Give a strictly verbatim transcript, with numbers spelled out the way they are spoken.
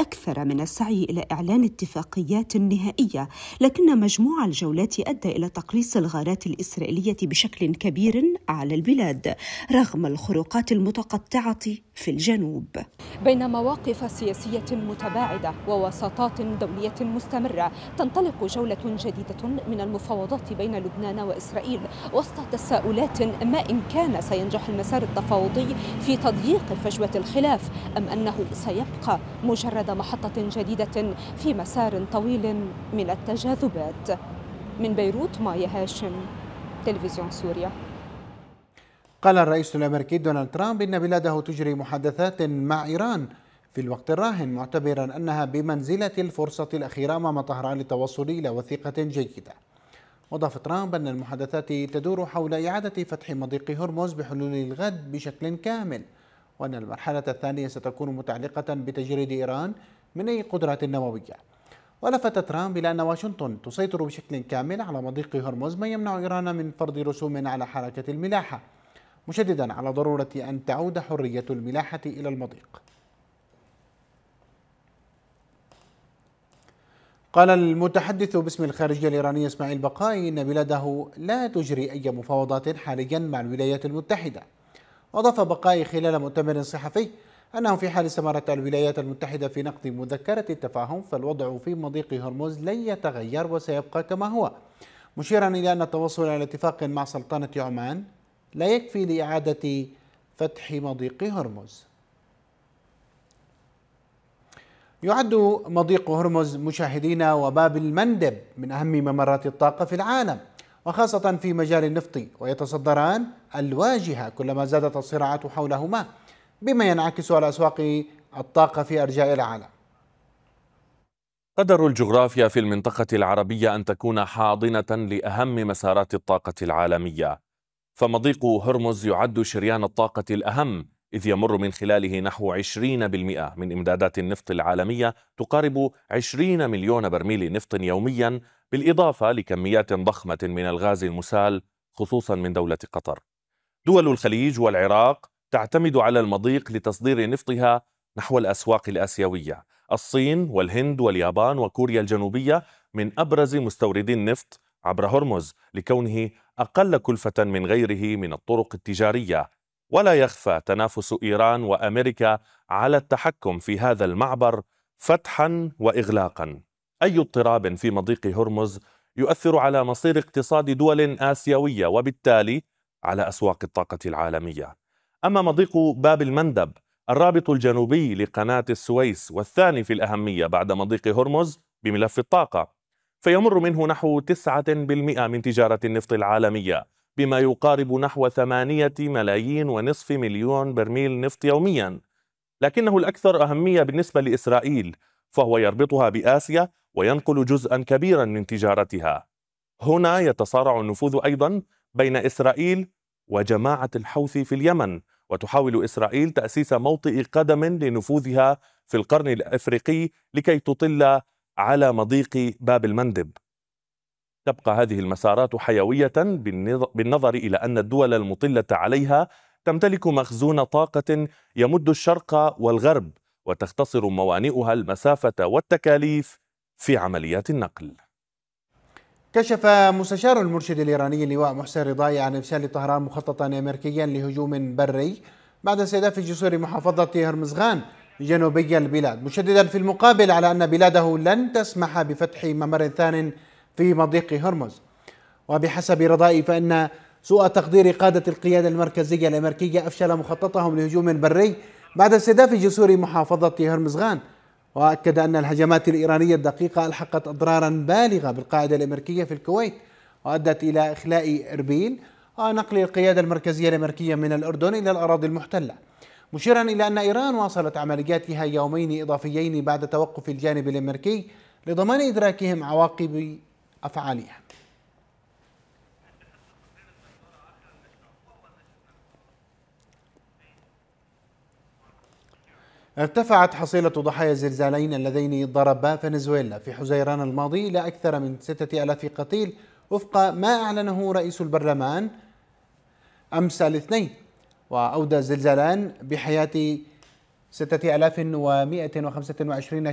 أكثر من السعي إلى إعلان اتفاقيات نهائية، لكن مجموع الجولات أدى إلى تقليص الغارات الإسرائيلية بشكل كبير على البلاد رغم الخروقات المتقطعة في الجنوب. بين مواقف سياسية متباعدة ووساطات دولية مستمرة، تنطلق جولة جديدة من المفاوضات بين لبنان وإسرائيل وسط تساؤلات ما إن كان سينجح المسار التفاوضي في تضييق فجوة الخلاف أم أنه سيبقى مجرد محطة جديدة في مسار طويل من التجاذبات. من بيروت مايا هاشم، تلفزيون سوريا. قال الرئيس الأمريكي دونالد ترامب إن بلاده تجري محادثات مع إيران في الوقت الراهن، معتبرا أنها بمنزلة الفرصة الأخيرة أمام طهران للتوصل إلى وثيقة جيدة. وأضاف ترامب أن المحادثات تدور حول إعادة فتح مضيق هرمز بحلول الغد بشكل كامل، وأن المرحلة الثانية ستكون متعلقة بتجريد إيران من أي قدرات نووية. ولفت ترامب إلى أن واشنطن تسيطر بشكل كامل على مضيق هرمز، ما يمنع إيران من فرض رسوم على حركة الملاحة، مشددا على ضرورة أن تعود حرية الملاحة إلى المضيق. قال المتحدث باسم الخارجية الإيرانية إسماعيل بقائي إن بلاده لا تجري أي مفاوضات حاليا مع الولايات المتحدة. وأضاف بقائي خلال مؤتمر صحفي أنه في حال استمرت الولايات المتحدة في نقد مذكرة التفاهم فالوضع في مضيق هرمز لن يتغير وسيبقى كما هو، مشيرا إلى أن التوصل إلى اتفاق مع سلطنة عمان لا يكفي لإعادة فتح مضيق هرمز. يعد مضيق هرمز مشاهدينا وباب المندب من أهم ممرات الطاقة في العالم، وخاصة في مجال النفط، ويتصدران الواجهة كلما زادت الصراعات حولهما، بما ينعكس على أسواق الطاقة في أرجاء العالم. قدر الجغرافيا في المنطقة العربية أن تكون حاضنة لأهم مسارات الطاقة العالمية، فمضيق هرمز يعد شريان الطاقة الأهم، إذ يمر من خلاله نحو عشرين بالمئة من إمدادات النفط العالمية، تقارب عشرين مليون برميل نفط يوميا، بالإضافة لكميات ضخمة من الغاز المسال خصوصا من دولة قطر. دول الخليج والعراق تعتمد على المضيق لتصدير نفطها نحو الأسواق الآسيوية. الصين والهند واليابان وكوريا الجنوبية من أبرز مستوردي النفط عبر هرمز، لكونه أقل كلفة من غيره من الطرق التجارية. ولا يخفى تنافس إيران وأمريكا على التحكم في هذا المعبر فتحا وإغلاقا. أي اضطراب في مضيق هرمز يؤثر على مصير اقتصاد دول آسيوية وبالتالي على أسواق الطاقة العالمية. أما مضيق باب المندب الرابط الجنوبي لقناة السويس والثاني في الأهمية بعد مضيق هرمز بملف الطاقة، فيمر منه نحو تسعة بالمئة من تجارة النفط العالمية، بما يقارب نحو ثمانية ملايين ونصف مليون برميل نفط يوميا. لكنه الأكثر أهمية بالنسبة لإسرائيل، فهو يربطها بآسيا وينقل جزءا كبيرا من تجارتها. هنا يتصارع النفوذ أيضا بين إسرائيل وجماعة الحوثي في اليمن، وتحاول إسرائيل تأسيس موطئ قدم لنفوذها في القرن الأفريقي لكي تطل على مضيق باب المندب. تبقى هذه المسارات حيوية بالنظر إلى أن الدول المطلة عليها تمتلك مخزون طاقة يمد الشرق والغرب، وتختصر موانئها المسافة والتكاليف في عمليات النقل. كشف مستشار المرشد الإيراني اللواء محسن رضاي عن إفشال طهران مخططا أمريكيا لهجوم بري بعد استهداف جسور محافظة هرمزغان جنوبي البلاد، مشددا في المقابل على أن بلاده لن تسمح بفتح ممر ثان في مضيق هرمز. وبحسب رضاي فإن سوء تقدير قادة القيادة المركزية الأمريكية أفشل مخططهم لهجوم بري بعد استهداف جسور محافظة هرمزغان. وأكد أن الهجمات الإيرانية الدقيقة ألحقت أضرارا بالغة بالقاعدة الأمريكية في الكويت، وأدت إلى إخلاء إربيل ونقل القيادة المركزية الأمريكية من الأردن إلى الأراضي المحتلة، مشيرا إلى أن إيران واصلت عملياتها يومين إضافيين بعد توقف الجانب الأمريكي لضمان إدراكهم عواقب أفعالها. ارتفعت حصيلة ضحايا الزلزالين اللذين ضربا فنزويلا في حزيران الماضي إلى أكثر من ستة آلاف قتيل، وفق ما أعلنه رئيس البرلمان أمس الاثنين. وأودى الزلزالان بحياة ستة آلاف ومئة وخمسة وعشرين